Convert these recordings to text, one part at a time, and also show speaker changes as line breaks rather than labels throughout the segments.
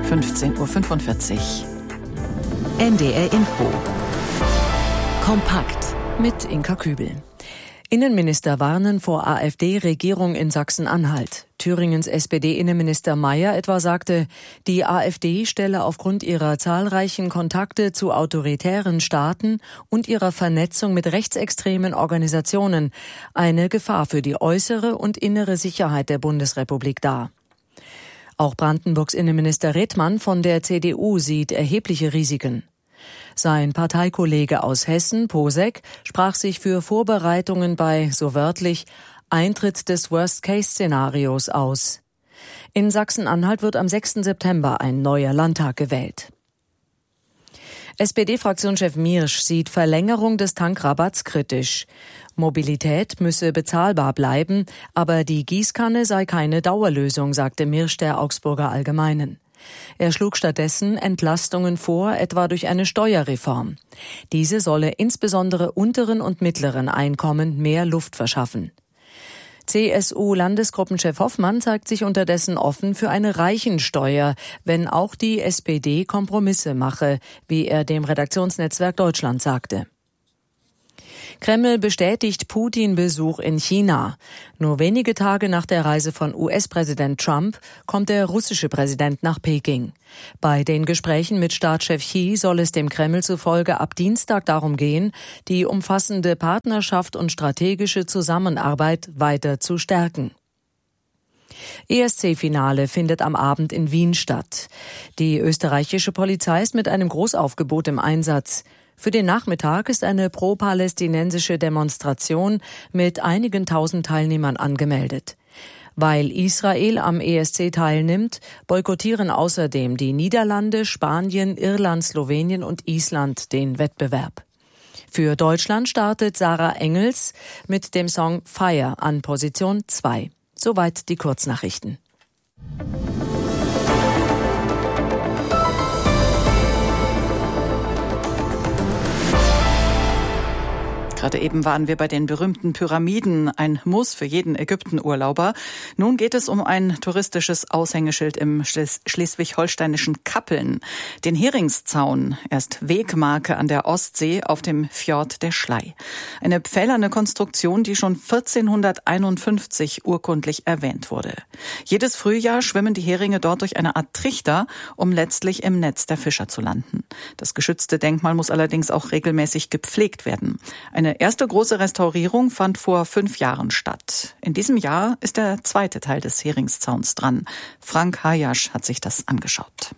15:45 Uhr.
NDR Info. Kompakt mit Inka Kübel. Innenminister warnen vor AfD-Regierung in Sachsen-Anhalt. Thüringens SPD-Innenminister Mayer etwa sagte, die AfD stelle aufgrund ihrer zahlreichen Kontakte zu autoritären Staaten und ihrer Vernetzung mit rechtsextremen Organisationen eine Gefahr für die äußere und innere Sicherheit der Bundesrepublik dar. Auch Brandenburgs Innenminister Redmann von der CDU sieht erhebliche Risiken. Sein Parteikollege aus Hessen, Posek, sprach sich für Vorbereitungen bei, so wörtlich, Eintritt des Worst-Case-Szenarios aus. In Sachsen-Anhalt wird am 6. September ein neuer Landtag gewählt. SPD-Fraktionschef Miersch sieht Verlängerung des Tankrabatts kritisch. Mobilität müsse bezahlbar bleiben, aber die Gießkanne sei keine Dauerlösung, sagte Miersch der Augsburger Allgemeinen. Er schlug stattdessen Entlastungen vor, etwa durch eine Steuerreform. Diese solle insbesondere unteren und mittleren Einkommen mehr Luft verschaffen. CSU-Landesgruppenchef Hoffmann zeigt sich unterdessen offen für eine Reichensteuer, wenn auch die SPD Kompromisse mache, wie er dem Redaktionsnetzwerk Deutschland sagte. Kreml bestätigt Putin-Besuch in China. Nur wenige Tage nach der Reise von US-Präsident Trump kommt der russische Präsident nach Peking. Bei den Gesprächen mit Staatschef Xi soll es dem Kreml zufolge ab Dienstag darum gehen, die umfassende Partnerschaft und strategische Zusammenarbeit weiter zu stärken. ESC-Finale findet am Abend in Wien statt. Die österreichische Polizei ist mit einem Großaufgebot im Einsatz. Für den Nachmittag ist eine pro-palästinensische Demonstration mit einigen tausend Teilnehmern angemeldet. Weil Israel am ESC teilnimmt, boykottieren außerdem die Niederlande, Spanien, Irland, Slowenien und Island den Wettbewerb. Für Deutschland startet Sarah Engels mit dem Song Fire an Position 2. Soweit die Kurznachrichten.
Gerade eben waren wir bei den berühmten Pyramiden, ein Muss für jeden Ägyptenurlauber. Nun geht es um ein touristisches Aushängeschild im schleswig-holsteinischen Kappeln. Den Heringszaun, erst Wegmarke an der Ostsee auf dem Fjord der Schlei. Eine pfählerne Konstruktion, die schon 1451 urkundlich erwähnt wurde. Jedes Frühjahr schwimmen die Heringe dort durch eine Art Trichter, um letztlich im Netz der Fischer zu landen. Das geschützte Denkmal muss allerdings auch regelmäßig gepflegt werden. Eine erste große Restaurierung fand vor 5 Jahren statt. In diesem Jahr ist der zweite Teil des Heringszauns dran. Frank Hayasch hat sich das angeschaut.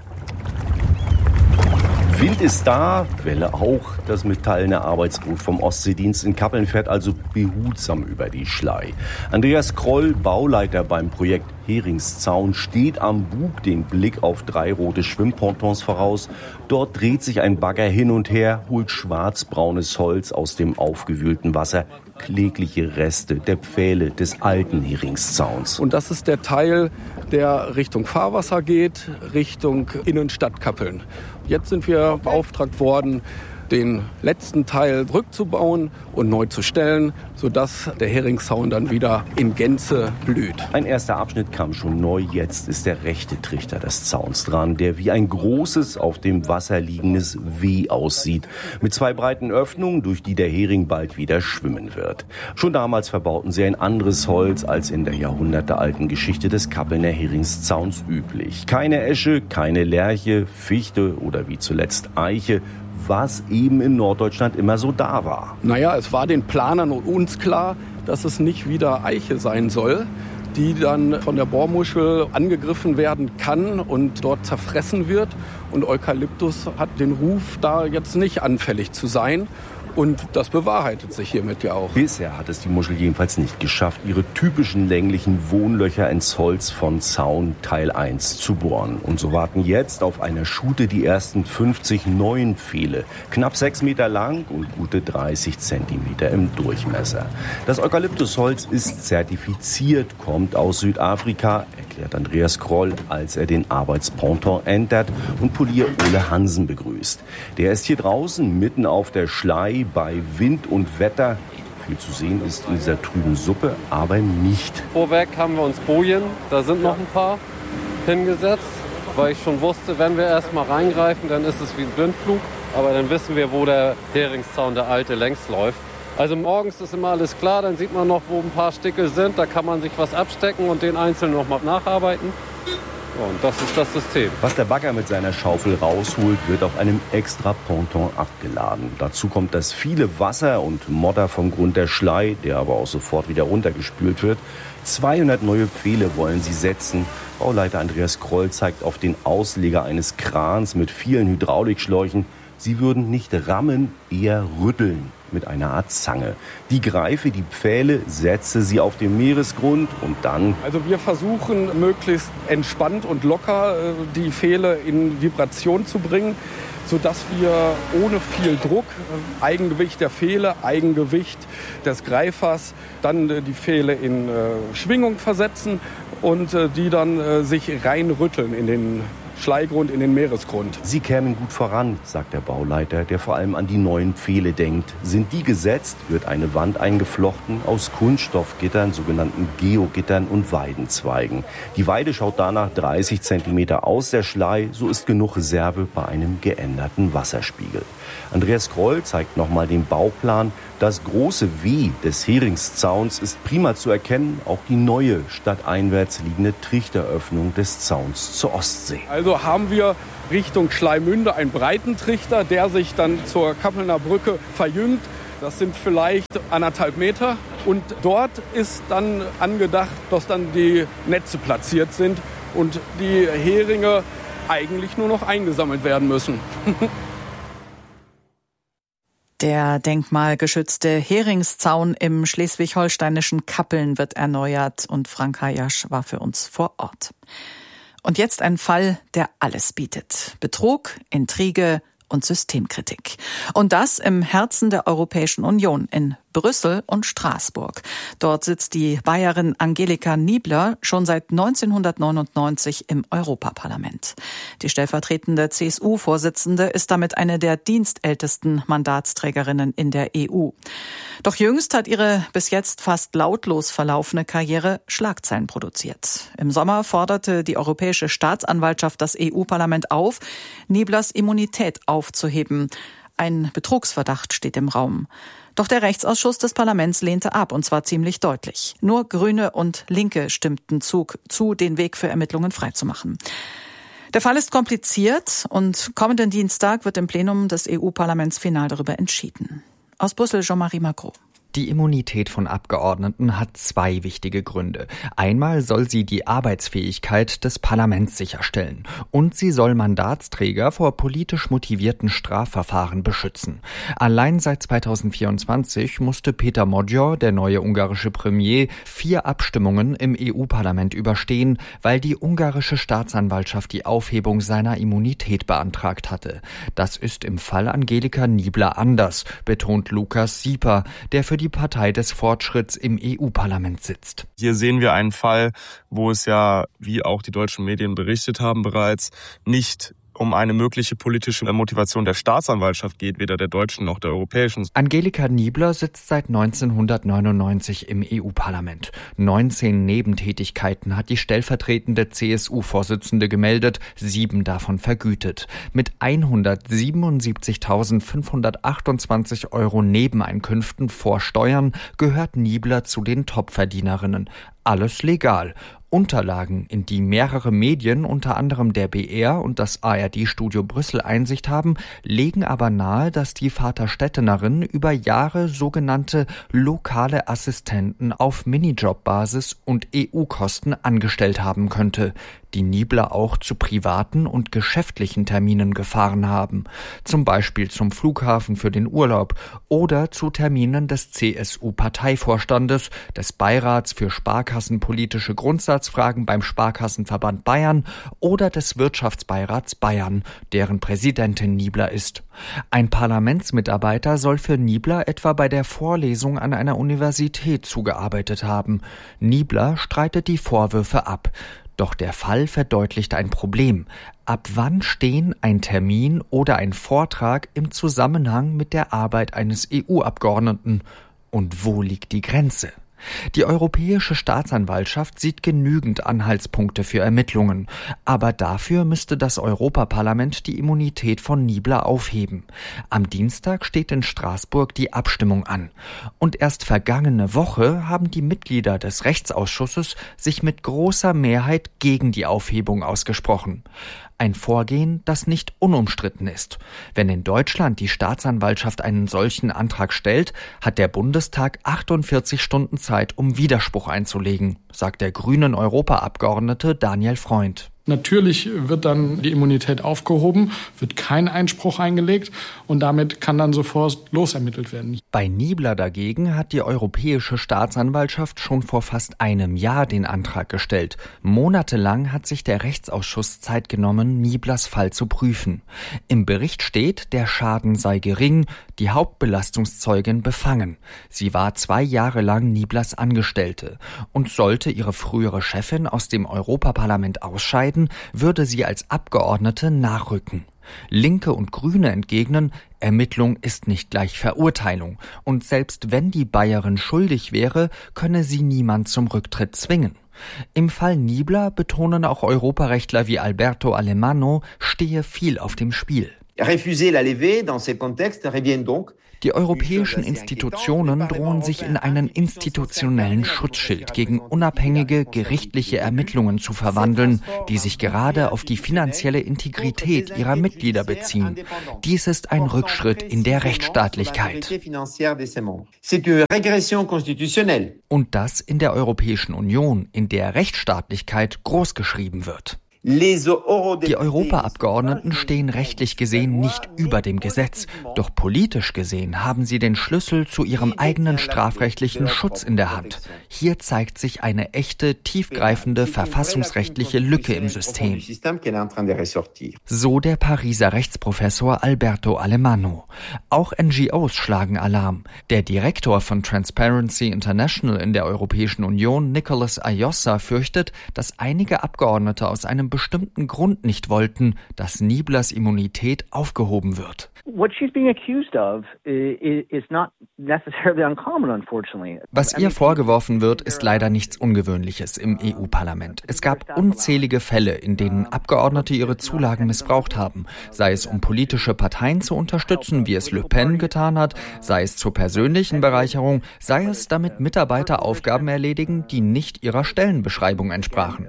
Wind ist da, Welle auch. Das metallene Arbeitsboot vom Ostseedienst in Kappeln fährt also behutsam über die Schlei. Andreas Kroll, Bauleiter beim Projekt Heringszaun, steht am Bug, den Blick auf 3 rote Schwimmpontons voraus. Dort dreht sich ein Bagger hin und her, holt schwarzbraunes Holz aus dem aufgewühlten Wasser. Klägliche Reste der Pfähle des alten Heringszauns.
Und das ist der Teil, der Richtung Fahrwasser geht, Richtung Innenstadt Kappeln. Jetzt sind wir beauftragt worden, den letzten Teil rückzubauen und neu zu stellen, sodass der Heringszaun dann wieder in Gänze blüht.
Ein erster Abschnitt kam schon neu, jetzt ist der rechte Trichter des Zauns dran, der wie ein großes, auf dem Wasser liegendes W aussieht, mit 2 breiten Öffnungen, durch die der Hering bald wieder schwimmen wird. Schon damals verbauten sie ein anderes Holz als in der jahrhundertealten Geschichte des Kappelner Heringszauns üblich. Keine Esche, keine Lärche, Fichte oder wie zuletzt Eiche, was eben in Norddeutschland immer so da war.
Naja, es war den Planern und uns klar, dass es nicht wieder Eiche sein soll, die dann von der Bohrmuschel angegriffen werden kann und dort zerfressen wird. Und Eukalyptus hat den Ruf, da jetzt nicht anfällig zu sein. Und das bewahrheitet sich hiermit ja auch.
Bisher hat es die Muschel jedenfalls nicht geschafft, ihre typischen länglichen Wohnlöcher ins Holz von Zaun Teil 1 zu bohren. Und so warten jetzt auf einer Schute die ersten 50 neuen Pfähle. Knapp 6 Meter lang und gute 30 Zentimeter im Durchmesser. Das Eukalyptusholz ist zertifiziert, kommt aus Südafrika, erklärt Andreas Kroll, als er den Arbeitsponton entert und Polier Ole Hansen begrüßt. Der ist hier draußen mitten auf der Schlei bei Wind und Wetter. Viel zu sehen ist in dieser trüben Suppe, aber nicht.
Vorweg haben wir uns Bojen, da sind noch ein paar hingesetzt. weil ich schon wusste, wenn wir erstmal reingreifen, dann ist es wie ein Blindflug. Aber dann wissen wir, wo der Heringszaun, der alte, längs läuft. Also morgens ist immer alles klar, dann sieht man noch, wo ein paar Stickel sind. Da kann man sich was abstecken und den einzeln noch mal nacharbeiten. Und das ist das System.
Was der Bagger mit seiner Schaufel rausholt, wird auf einem extra Ponton abgeladen. Dazu kommt das viele Wasser und Modder vom Grund der Schlei, der aber auch sofort wieder runtergespült wird. 200 neue Pfähle wollen sie setzen. Bauleiter Andreas Kroll zeigt auf den Ausleger eines Krans mit vielen Hydraulikschläuchen. Sie würden nicht rammen, eher rütteln mit einer Art Zange. Die Greife, die Pfähle, setze sie auf den Meeresgrund und dann...
Also wir versuchen möglichst entspannt und locker die Pfähle in Vibration zu bringen, sodass wir ohne viel Druck, Eigengewicht der Pfähle, Eigengewicht des Greifers, dann die Pfähle in Schwingung versetzen und die dann sich reinrütteln in den Schleigrund, in den Meeresgrund.
Sie kämen gut voran, sagt der Bauleiter, der vor allem an die neuen Pfähle denkt. Sind die gesetzt, wird eine Wand eingeflochten aus Kunststoffgittern, sogenannten Geogittern und Weidenzweigen. Die Weide schaut danach 30 Zentimeter aus der Schlei, so ist genug Reserve bei einem geänderten Wasserspiegel. Andreas Kroll zeigt nochmal den Bauplan. Das große W des Heringszauns ist prima zu erkennen, auch die neue stadteinwärts liegende Trichteröffnung des Zauns zur Ostsee.
Also haben wir Richtung Schleimünde einen breiten Trichter, der sich dann zur Kappelner Brücke verjüngt. Das sind vielleicht 1,5 Meter. Und dort ist dann angedacht, dass dann die Netze platziert sind und die Heringe eigentlich nur noch eingesammelt werden müssen.
Der denkmalgeschützte Heringszaun im schleswig-holsteinischen Kappeln wird erneuert und Frank Hayasch war für uns vor Ort. Und jetzt ein Fall, der alles bietet. Betrug, Intrige und Systemkritik. Und das im Herzen der Europäischen Union, in Brüssel und Straßburg. Dort sitzt die Bayerin Angelika Niebler schon seit 1999 im Europaparlament. Die stellvertretende CSU-Vorsitzende ist damit eine der dienstältesten Mandatsträgerinnen in der EU. Doch jüngst hat ihre bis jetzt fast lautlos verlaufene Karriere Schlagzeilen produziert. Im Sommer forderte die Europäische Staatsanwaltschaft das EU-Parlament auf, Nieblers Immunität aufzuheben. Ein Betrugsverdacht steht im Raum. Doch der Rechtsausschuss des Parlaments lehnte ab, und zwar ziemlich deutlich. Nur Grüne und Linke stimmten zu, den Weg für Ermittlungen freizumachen. Der Fall ist kompliziert und kommenden Dienstag wird im Plenum des EU-Parlaments final darüber entschieden. Aus Brüssel Jean-Marie Magro.
Die Immunität von Abgeordneten hat zwei wichtige Gründe. Einmal soll sie die Arbeitsfähigkeit des Parlaments sicherstellen und sie soll Mandatsträger vor politisch motivierten Strafverfahren beschützen. Allein seit 2024 musste Peter Magyar, der neue ungarische Premier, 4 Abstimmungen im EU-Parlament überstehen, weil die ungarische Staatsanwaltschaft die Aufhebung seiner Immunität beantragt hatte. Das ist im Fall Angelika Niebler anders, betont Lukas Sieper, der für die Partei des Fortschritts im EU-Parlament sitzt.
Hier sehen wir einen Fall, wo es ja, wie auch die deutschen Medien berichtet haben bereits, nicht um eine mögliche politische Motivation der Staatsanwaltschaft geht, weder der deutschen noch der europäischen.
Angelika Niebler sitzt seit 1999 im EU-Parlament. 19 Nebentätigkeiten hat die stellvertretende CSU-Vorsitzende gemeldet, 7 davon vergütet. Mit 177.528 € Nebeneinkünften vor Steuern gehört Niebler zu den Topverdienerinnen. Alles legal. Unterlagen, in die mehrere Medien, unter anderem der BR und das ARD-Studio Brüssel Einsicht haben, legen aber nahe, dass die Vaterstädtenerin über Jahre sogenannte lokale Assistenten auf Minijob-Basis und EU-Kosten angestellt haben könnte, die Niebler auch zu privaten und geschäftlichen Terminen gefahren haben, zum Beispiel zum Flughafen für den Urlaub oder zu Terminen des CSU-Parteivorstandes, des Beirats für sparkassenpolitische Grundsatzfragen beim Sparkassenverband Bayern oder des Wirtschaftsbeirats Bayern, deren Präsidentin Niebler ist. Ein Parlamentsmitarbeiter soll für Niebler etwa bei der Vorlesung an einer Universität zugearbeitet haben. Niebler streitet die Vorwürfe ab. Doch der Fall verdeutlicht ein Problem. Ab wann stehen ein Termin oder ein Vortrag im Zusammenhang mit der Arbeit eines EU-Abgeordneten? Und wo liegt die Grenze? Die Europäische Staatsanwaltschaft sieht genügend Anhaltspunkte für Ermittlungen. Aber dafür müsste das Europaparlament die Immunität von Niebler aufheben. Am Dienstag steht in Straßburg die Abstimmung an. Und erst vergangene Woche haben die Mitglieder des Rechtsausschusses sich mit großer Mehrheit gegen die Aufhebung ausgesprochen. Ein Vorgehen, das nicht unumstritten ist. Wenn in Deutschland die Staatsanwaltschaft einen solchen Antrag stellt, hat der Bundestag 48 Stunden Zeit, um Widerspruch einzulegen, sagt der grünen Europaabgeordnete Daniel Freund.
Natürlich wird dann die Immunität aufgehoben, wird kein Einspruch eingelegt und damit kann dann sofort losermittelt werden.
Bei Niebler dagegen hat die Europäische Staatsanwaltschaft schon vor fast einem Jahr den Antrag gestellt. Monatelang hat sich der Rechtsausschuss Zeit genommen, Nieblers Fall zu prüfen. Im Bericht steht, der Schaden sei gering, die Hauptbelastungszeugin befangen. Sie war 2 Jahre lang Nieblers Angestellte und sollte ihre frühere Chefin aus dem Europaparlament ausscheiden, würde sie als Abgeordnete nachrücken. Linke und Grüne entgegnen, Ermittlung ist nicht gleich Verurteilung. Und selbst wenn die Bayerin schuldig wäre, könne sie niemand zum Rücktritt zwingen. Im Fall Niebler betonen auch Europarechtler wie Alberto Alemanno, stehe viel auf dem Spiel. Die europäischen Institutionen drohen sich in einen institutionellen Schutzschild gegen unabhängige gerichtliche Ermittlungen zu verwandeln, die sich gerade auf die finanzielle Integrität ihrer Mitglieder beziehen. Dies ist ein Rückschritt in der Rechtsstaatlichkeit. Und das in der Europäischen Union, in der Rechtsstaatlichkeit großgeschrieben wird. Die Europaabgeordneten stehen rechtlich gesehen nicht über dem Gesetz, doch politisch gesehen haben sie den Schlüssel zu ihrem eigenen strafrechtlichen Schutz in der Hand. Hier zeigt sich eine echte, tiefgreifende verfassungsrechtliche Lücke im System. So der Pariser Rechtsprofessor Alberto Alemanno. Auch NGOs schlagen Alarm. Der Direktor von Transparency International in der Europäischen Union, Nicolas Ayossa, fürchtet, dass einige Abgeordnete aus einem bestimmten Grund nicht wollten, dass Nieblers Immunität aufgehoben wird. Was ihr vorgeworfen wird, ist leider nichts Ungewöhnliches im EU-Parlament. Es gab unzählige Fälle, in denen Abgeordnete ihre Zulagen missbraucht haben, sei es um politische Parteien zu unterstützen, wie es Le Pen getan hat, sei es zur persönlichen Bereicherung, sei es damit Mitarbeiter Aufgaben erledigen, die nicht ihrer Stellenbeschreibung entsprachen.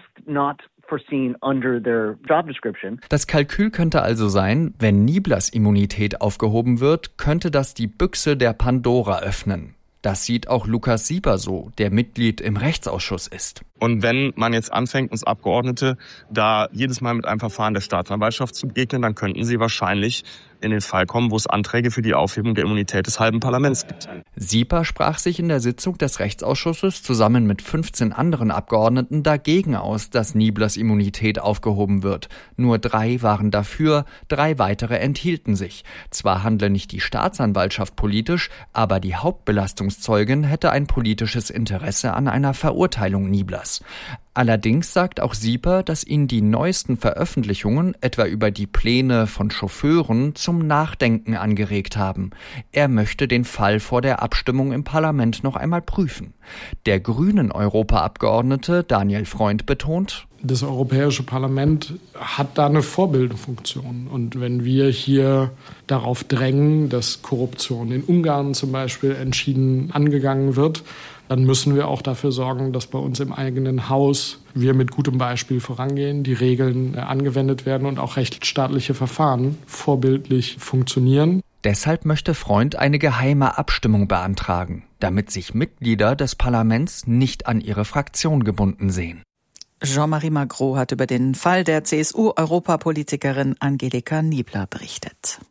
Das Kalkül könnte also sein, wenn Nieblers Immunität aufgehoben wird, könnte das die Büchse der Pandora öffnen. Das sieht auch Lukas Sieber so, der Mitglied im Rechtsausschuss ist.
Und wenn man jetzt anfängt, uns Abgeordnete da jedes Mal mit einem Verfahren der Staatsanwaltschaft zu begegnen, dann könnten sie wahrscheinlich in den Fall kommen, wo es Anträge für die Aufhebung der Immunität des halben Parlaments gibt.
Sieper sprach sich in der Sitzung des Rechtsausschusses zusammen mit 15 anderen Abgeordneten dagegen aus, dass Nieblers Immunität aufgehoben wird. Nur 3 waren dafür, 3 weitere enthielten sich. Zwar handle nicht die Staatsanwaltschaft politisch, aber die Hauptbelastungszeugin hätte ein politisches Interesse an einer Verurteilung Nieblers. Allerdings sagt auch Sieper, dass ihn die neuesten Veröffentlichungen, etwa über die Pläne von Chauffeuren, zum Nachdenken angeregt haben. Er möchte den Fall vor der Abstimmung im Parlament noch einmal prüfen. Der grünen Europaabgeordnete Daniel Freund betont:
Das Europäische Parlament hat da eine Vorbildfunktion. Und wenn wir hier darauf drängen, dass Korruption in Ungarn zum Beispiel entschieden angegangen wird, dann müssen wir auch dafür sorgen, dass bei uns im eigenen Haus wir mit gutem Beispiel vorangehen, die Regeln angewendet werden und auch rechtsstaatliche Verfahren vorbildlich funktionieren.
Deshalb möchte Freund eine geheime Abstimmung beantragen, damit sich Mitglieder des Parlaments nicht an ihre Fraktion gebunden sehen.
Jean-Marie Magro hat über den Fall der CSU-Europapolitikerin Angelika Niebler berichtet.